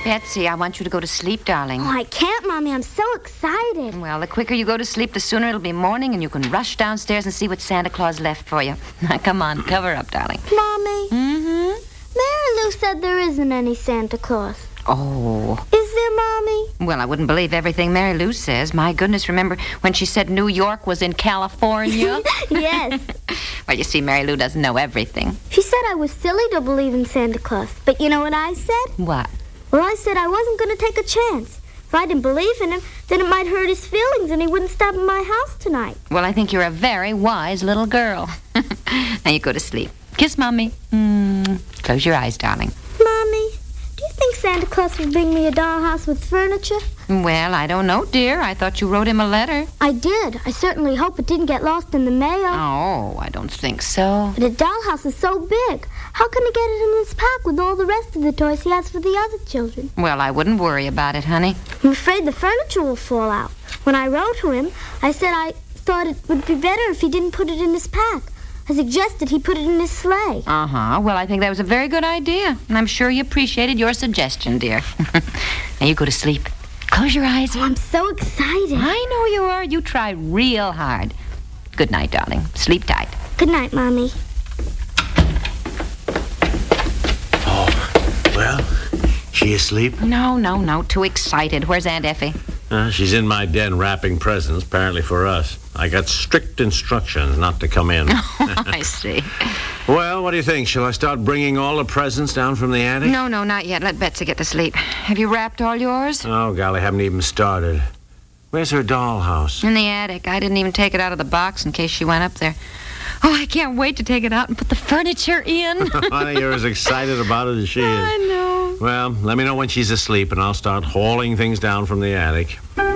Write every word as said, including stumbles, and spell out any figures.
Betsy, I want you to go to sleep, darling. Oh, I can't, Mommy. I'm so excited. Well, the quicker you go to sleep, the sooner it'll be morning, and you can rush downstairs and see what Santa Claus left for you. Now, come on, cover up, darling. Mommy. Mm-hmm. Mary Lou said there isn't any Santa Claus. Oh. Is there, Mommy? Well, I wouldn't believe everything Mary Lou says. My goodness, remember when she said New York was in California? Yes. Well, you see, Mary Lou doesn't know everything. She said I was silly to believe in Santa Claus. But you know what I said? What? Well, I said I wasn't going to take a chance. If I didn't believe in him, then it might hurt his feelings and he wouldn't stop in my house tonight. Well, I think you're a very wise little girl. Now you go to sleep. Kiss Mommy. Mm. Close your eyes, darling. Mommy, do you think Santa Claus will bring me a dollhouse with furniture? Well, I don't know, dear. I thought you wrote him a letter. I did. I certainly hope it didn't get lost in the mail. Oh, I don't think so. But a dollhouse is so big. How can he get it in his pack with all the rest of the toys he has for the other children? Well, I wouldn't worry about it, honey. I'm afraid the furniture will fall out. When I wrote to him, I said I thought it would be better if he didn't put it in his pack. I suggested he put it in his sleigh. Uh-huh. Well, I think that was a very good idea. And I'm sure he appreciated your suggestion, dear. Now you go to sleep. Close your eyes. Oh, I'm so excited. I know you are. You try real hard. Good night, darling. Sleep tight. Good night, Mommy. Oh, well, she asleep? No, no, no. Too excited. Where's Aunt Effie? Uh, she's in my den wrapping presents, apparently for us. I got strict instructions not to come in. I see. Well, what do you think? Shall I start bringing all the presents down from the attic? No, no, not yet. Let Betsy get to sleep. Have you wrapped all yours? Oh, golly, haven't even started. Where's her dollhouse? In the attic. I didn't even take it out of the box in case she went up there. Oh, I can't wait to take it out and put the furniture in. Honey, you're as excited about it as she is. I know. Well, let me know when she's asleep, and I'll start hauling things down from the attic.